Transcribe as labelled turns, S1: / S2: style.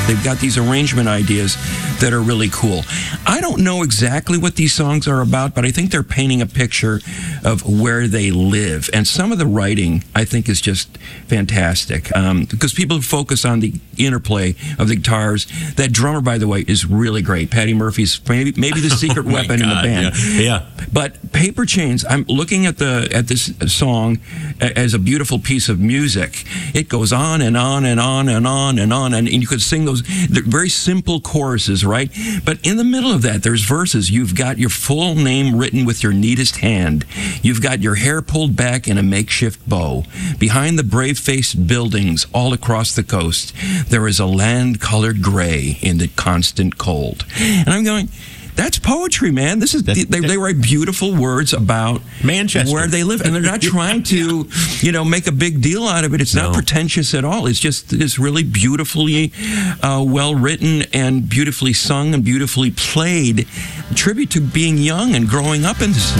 S1: They've got these arrangement ideas that are really cool. I don't know exactly what these songs are about, but I think they're painting a picture of where they live. And some of the writing, I think, is just fantastic. Because people focus on the interplay of the guitars. That drummer, by the way, is really great. Patty Murphy's maybe the secret weapon in the band.
S2: Yeah.
S1: But Paper Chains, I'm looking at this song as a beautiful piece of music. It goes on and on and on and on and on, and you could sing those very simple choruses, right? But in the middle of that, there's verses. You've got your full name written with your neatest hand. You've got your hair pulled back in a makeshift bow. Behind the brave-faced buildings all across the coast, there is a land colored gray in the constant cold. And I'm going, that's poetry, man. This is they write beautiful words about
S2: Manchester,
S1: where they live, and they're not trying to, make a big deal out of it. It's not pretentious at all. It's just this really beautifully well written and beautifully sung and beautifully played tribute to being young and growing up in this